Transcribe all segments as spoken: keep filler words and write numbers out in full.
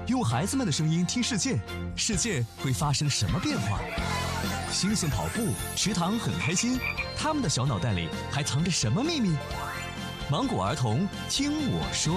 用孩子们的声音听世界，世界会发生什么变化？星星跑步，池塘很开心，他们的小脑袋里还藏着什么秘密？芒果儿童听我说。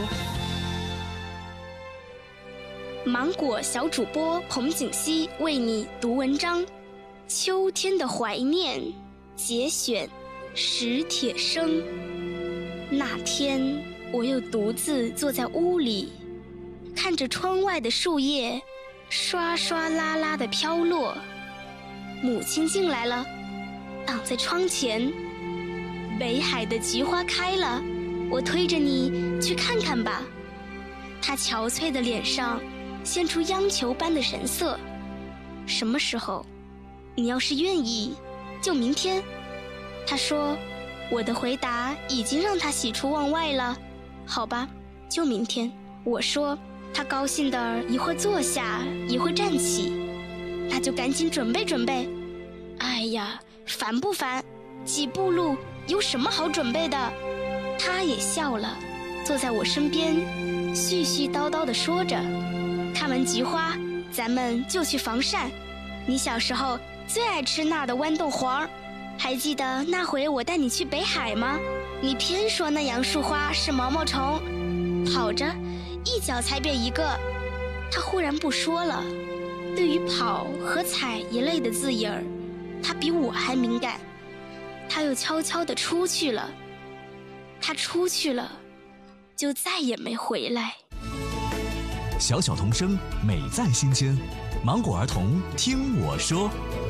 芒果小主播彭景熙为你读文章，《秋天的怀念》节选，史铁生。那天，我又独自坐在屋里，看着窗外的树叶刷刷啦啦地飘落。母亲进来了，挡在窗前。北海的菊花开了，我推着你去看看吧。她憔悴的脸上现出央求般的神色。什么时候？你要是愿意，就明天。她说，我的回答已经让她喜出望外了。好吧，就明天。我说，她高兴的一会儿坐下，一会儿站起。那就赶紧准备准备。哎呀，烦不烦？几步路有什么好准备的？她也笑了，坐在我身边，絮絮叨叨地说着。看完菊花，咱们就去防晒。你小时候最爱吃那的豌豆黄，还记得那回我带你去北海吗？你偏说那杨树花是毛毛虫，跑着一脚踩扁一个。他忽然不说了，对于跑和踩一类的字眼儿，他比我还敏感。他又悄悄地出去了。他出去了，就再也没回来。 小小童声，美在心间。芒果儿童听我说。